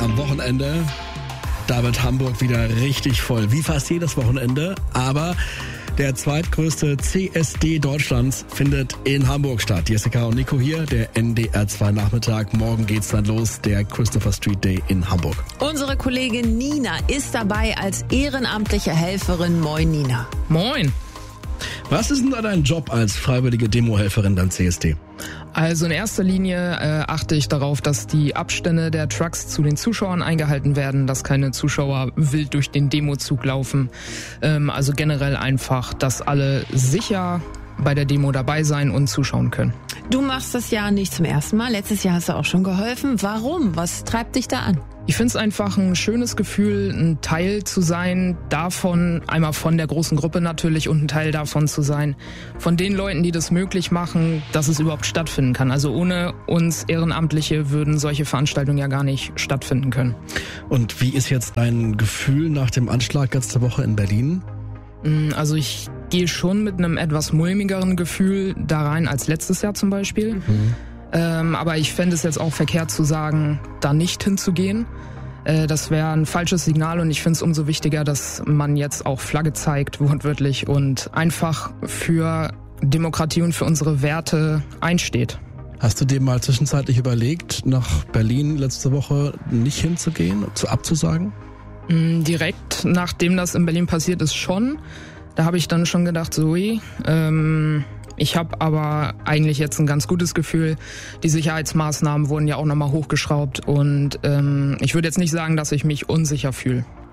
am Wochenende, da wird Hamburg wieder richtig voll, wie fast jedes Wochenende, aber der zweitgrößte CSD Deutschlands findet in Hamburg statt. Jessica und Nico hier, der NDR 2 Nachmittag. Morgen geht's dann los, der Christopher Street Day in Hamburg. Unsere Kollegin Nina ist dabei als ehrenamtliche Helferin. Moin, Nina. Moin. Was ist denn da dein Job als freiwillige Demohelferin beim CSD? Also in erster Linie achte ich darauf, dass die Abstände der Trucks zu den Zuschauern eingehalten werden, dass keine Zuschauer wild durch den Demozug laufen. Also generell einfach, dass alle sicher bei der Demo dabei sein und zuschauen können. Du machst das ja nicht zum ersten Mal. Letztes Jahr hast du auch schon geholfen. Warum? Was treibt dich da an? Ich finde es einfach ein schönes Gefühl, ein Teil zu sein davon, einmal von der großen Gruppe natürlich und ein Teil davon zu sein, von den Leuten, die das möglich machen, dass es überhaupt stattfinden kann. Also ohne uns Ehrenamtliche würden solche Veranstaltungen ja gar nicht stattfinden können. Und wie ist jetzt dein Gefühl nach dem Anschlag letzte Woche in Berlin? Also ich gehe schon mit einem etwas mulmigeren Gefühl da rein als letztes Jahr zum Beispiel. Aber ich fände es jetzt auch verkehrt zu sagen, da nicht hinzugehen. Das wäre ein falsches Signal und ich finde es umso wichtiger, dass man jetzt auch Flagge zeigt, wortwörtlich, und einfach für Demokratie und für unsere Werte einsteht. Hast du dir mal zwischenzeitlich überlegt, nach Berlin letzte Woche nicht hinzugehen, abzusagen? Direkt nachdem das in Berlin passiert ist schon. Da habe ich dann schon gedacht, ich habe aber eigentlich jetzt ein ganz gutes Gefühl. Die Sicherheitsmaßnahmen wurden ja auch nochmal hochgeschraubt und ich würde jetzt nicht sagen, dass ich mich unsicher fühle.